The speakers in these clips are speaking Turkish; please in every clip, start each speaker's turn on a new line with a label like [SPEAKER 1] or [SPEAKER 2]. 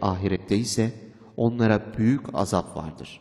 [SPEAKER 1] ahirette ise onlara büyük azap vardır.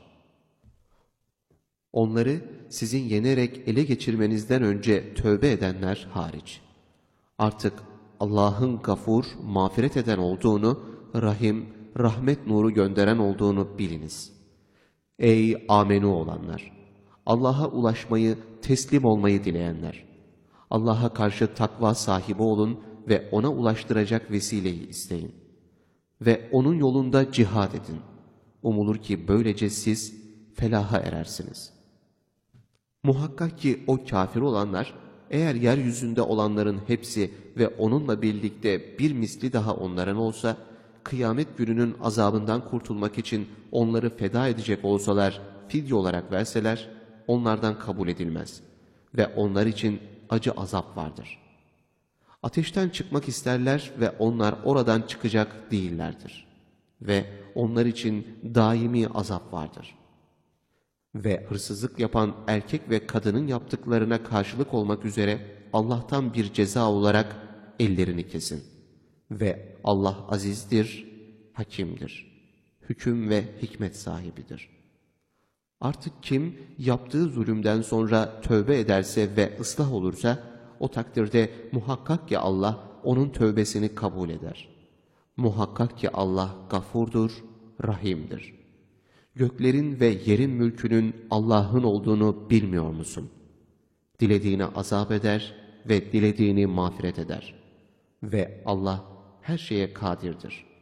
[SPEAKER 1] Onları sizin yenerek ele geçirmenizden önce tövbe edenler hariç. Artık Allah'ın gafur, mağfiret eden olduğunu, rahim, rahmet nuru gönderen olduğunu biliniz. Ey amenu olanlar! Allah'a ulaşmayı, teslim olmayı dileyenler! Allah'a karşı takva sahibi olun ve ona ulaştıracak vesileyi isteyin. Ve onun yolunda cihad edin. Umulur ki böylece siz felaha erersiniz. Muhakkak ki o kafir olanlar, eğer yeryüzünde olanların hepsi ve onunla birlikte bir misli daha onların olsa, kıyamet gününün azabından kurtulmak için onları feda edecek olsalar, fidye olarak verseler, onlardan kabul edilmez ve onlar için acı azap vardır. Ateşten çıkmak isterler ve onlar oradan çıkacak değillerdir. Ve onlar için daimi azap vardır. Ve hırsızlık yapan erkek ve kadının yaptıklarına karşılık olmak üzere Allah'tan bir ceza olarak ellerini kesin. Ve Allah azizdir, hakimdir. Hüküm ve hikmet sahibidir. Artık kim yaptığı zulümden sonra tövbe ederse ve ıslah olursa, o takdirde muhakkak ki Allah onun tövbesini kabul eder. Muhakkak ki Allah gafurdur, rahimdir. Göklerin ve yerin mülkünün Allah'ın olduğunu bilmiyor musun? Dilediğini azap eder ve dilediğini mağfiret eder. Ve Allah her şeye kadirdir.